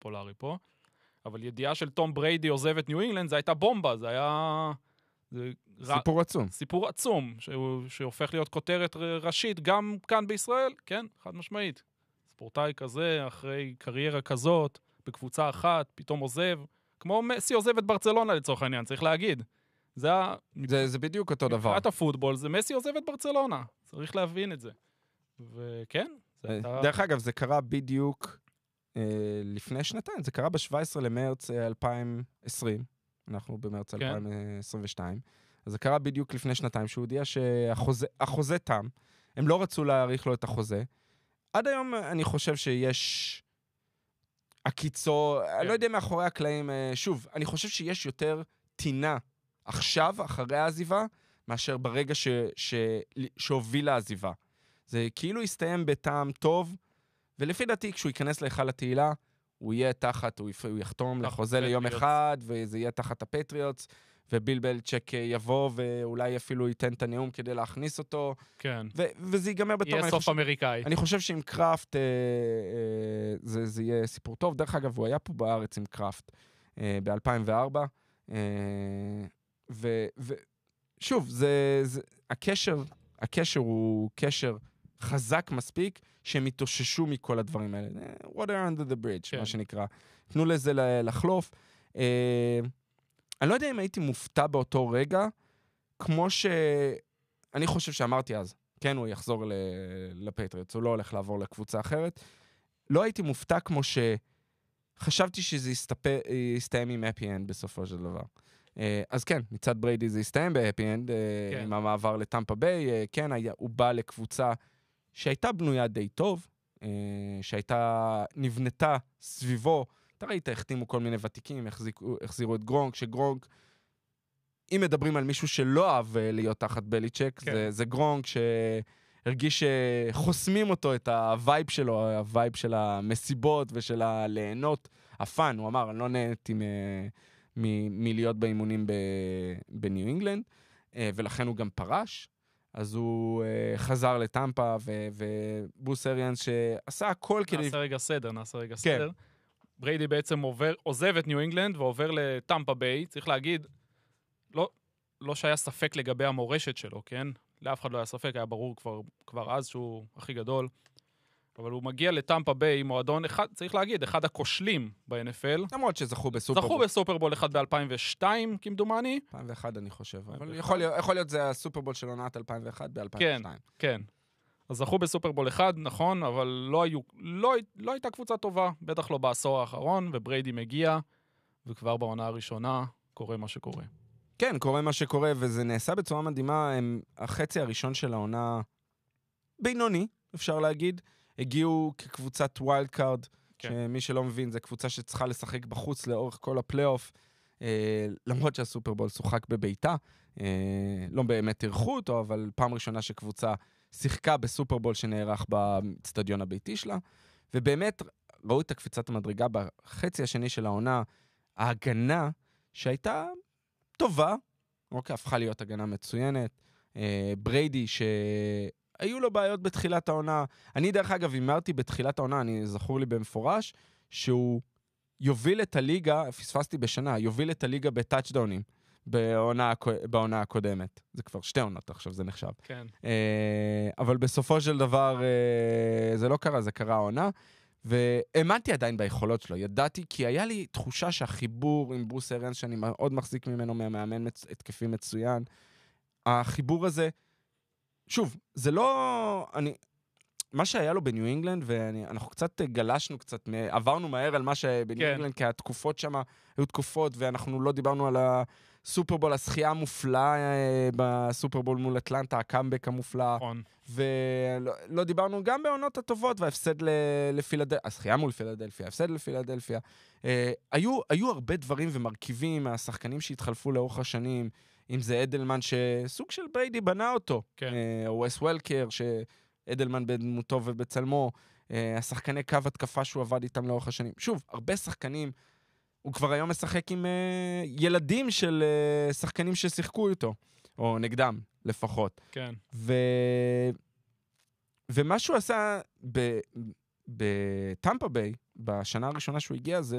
פופולרי פה, אבל ידיעה של תום בריידי עוזב את ניו אינגלנד, זה הייתה בומבה, זה היה... סיפור עצום. סיפור עצום, שהופך להיות כותרת ראשית, גם כאן בישראל, כן, חד משמעית. ספורטאי כזה, אחרי קריירה כזאת, בקבוצה אחת, פתאום עוזב, כמו מסי עוזב את ברצלונה לצורך העניין, צריך להגיד. זה בדיוק אותו דבר. מבחינת הפוטבול, זה מסי עוזב את ברצלונה, צריך להבין את זה. וכן, זה הייתה... דרך אגב, זה קרה בדיוק לפני שנתיים, זה קרה ב-17 למרץ 2020, אנחנו במרץ 2022, אז זה קרה בדיוק לפני שנתיים, שהוא הודיע שהחוזה תם, הם לא רצו להאריך לו את החוזה. עד היום אני חושב שיש הקיצור, אני לא יודע מאחורי הקלעים, שוב, אני חושב שיש יותר טינה עכשיו, אחרי העזיבה, מאשר ברגע שהוביל לעזיבה. זה כאילו יסתיים בטעם טוב, ולפי דעתי, כשהוא ייכנס להיכל התהילה, הוא יהיה תחת, הוא יחתום לחוזה ליום אחד, וזה יהיה תחת הפטריוטס, וביל בליצ'ק יבוא, ואולי אפילו ייתן את הנאום כדי להכניס אותו. כן. וזה ייגמר בטוב. יהיה סוף אמריקאי. אני חושב שעם קראפט, זה יהיה סיפור טוב. דרך אגב, הוא היה פה בארץ עם קראפט, ב-2004, ושוב, הקשר הוא קשר חזק מספיק, שהם התאוששו מכל הדברים האלה. Water under the bridge, מה שנקרא. תנו לזה לחלוף. אני לא יודע אם הייתי מופתע באותו רגע, כמו אני חושב שאמרתי אז, כן, הוא יחזור לפטריוטס, הוא לא הולך לעבור לקבוצה אחרת. לא הייתי מופתע כמו שחשבתי שזה יסתיים עם happy end בסופו של דבר. אז כן, מצד בריידי זה יסתיים ב-happy end, עם המעבר לטמפה ביי, כן, הוא בא לקבוצה שהייתה בנויה די טוב, שהייתה נבנתה סביבו, אתה ראית, החתימו כל מיני ותיקים, החזירו את גרונק, שגרונק, אם מדברים על מישהו שלא אהב להיות תחת בליצ'ק, זה גרונק שהרגיש שחוסמים אותו את הווייב שלו, הווייב של המסיבות ושל הליהנות, הפן, הוא אמר, אני לא נהניתי מלהיות באימונים בניו אינגלנד, ולכן הוא גם פרש, אז הוא חזר לטמפה, ובוס אריאנס שעשה הכל כדי... נעשה רגע סדר. בריידי בעצם עוזב את ניו אינגלנד, ועובר לטמפה ביי, צריך להגיד, לא שהיה ספק לגבי המורשת שלו, כן? לאף אחד לא היה ספק, היה ברור כבר אז שהוא הכי גדול, אבל הוא מגיע לטמפה ביי, מועדון אחד, צריך להגיד, אחד הכושלים ב-NFL. למרות שזכו בסופרבול. זכו בסופרבול אחד ב-2002, כמדומני. 2001 אני חושב, אבל יכול להיות זה הסופרבול של עונת 2001 ב-2002. כן, כן. אז זכו בסופרבול אחד, נכון, אבל לא הייתה קבוצה טובה, בטח לא בעשור האחרון, ובריידי מגיע, וכבר בעונה הראשונה קורה מה שקורה. כן, קורה מה שקורה, וזה נעשה בצורה מדהימה, החצי הראשון של העונה בינוני, אפשר להגיד, הגיעו כקבוצת ווילד קארד, שמי שלא מבין, זו קבוצה שצריכה לשחק בחוץ לאורך כל הפלייאוף, למרות שהסופרבול שוחק בביתה, לא באמת ערכו אותו, אבל פעם ראשונה שקבוצה שיחקה בסופרבול שנערך באצטדיון הביתי שלה, ובאמת ראו את הקפיצת המדרגה בחצי השני של העונה, ההגנה שהייתה טובה, אוקיי, הפכה להיות הגנה מצוינת, בריידי שהיו לו בעיות בתחילת העונה, אני דרך אגב אמרתי בתחילת העונה, אני זכור לי במפורש, שהוא יוביל את הליגה, פספסתי בשנה, יוביל את הליגה בטאצ'דאונים, בעונה הקודמת. זה כבר 2 עונות עכשיו, זה נחשב. כן. אבל בסופו של דבר זה לא קרה, זה קרה העונה, והאמנתי עדיין ביכולות שלו, ידעתי, כי היה לי תחושה שהחיבור עם ברוס אריאנס, שאני מאוד מחזיק ממנו, מהמאמן התקפי מצוין, החיבור הזה, שוב, זה לא... מה שהיה לו בניו אינגלנד, ואנחנו קצת גלשנו קצת, עברנו מהר על מה שבניו אינגלנד, כי התקופות שם היו תקופות, ואנחנו לא דיברנו על הסופרבול, השחייה המופלאה בסופרבול מול אטלנטה, הקאמבק המופלא, ולא דיברנו גם בעונות הטובות, וההפסד לפילדלפיה, השחייה מול פילדלפיה, ההפסד לפילדלפיה. היו הרבה דברים ומרכיבים מהשחקנים שהתחלפו לאורך השנים, אם זה אדלמן שסוג של בריידי בנה אותו, או וס וולקר אדלמן בדמותו ובצלמו, השחקני קו התקפה שהוא עבד איתם לאורך השנים. שוב, הרבה שחקנים, הוא כבר היום משחק עם ילדים של שחקנים ששיחקו איתו, או נגדם לפחות. כן. ומה שהוא עשה בטמפה ביי, בשנה הראשונה שהוא הגיע, זה